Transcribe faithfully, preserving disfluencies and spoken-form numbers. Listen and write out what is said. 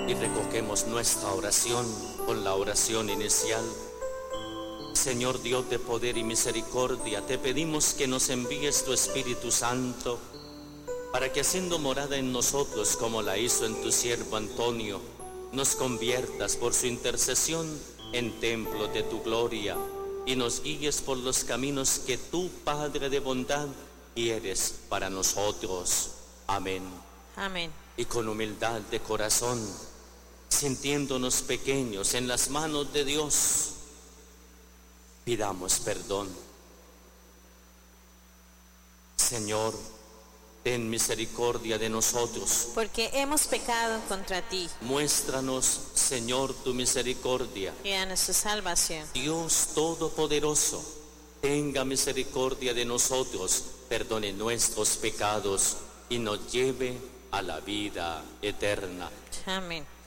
y recoquemos nuestra oración con la oración inicial. Señor Dios de poder y misericordia, te pedimos que nos envíes tu Espíritu Santo para que, haciendo morada en nosotros como la hizo en tu siervo Antonio, nos conviertas por su intercesión en templo de tu gloria y nos guíes por los caminos que tú, Padre de bondad, quieres para nosotros. Amén. Amén. Y con humildad de corazón, sintiéndonos pequeños en las manos de Dios, pidamos perdón. Señor, ten misericordia de nosotros, porque hemos pecado contra ti. Muéstranos, Señor, tu misericordia. Y a nuestra salvación. Dios Todopoderoso, tenga misericordia de nosotros, perdone nuestros pecados y nos lleve a la vida eterna. Amén.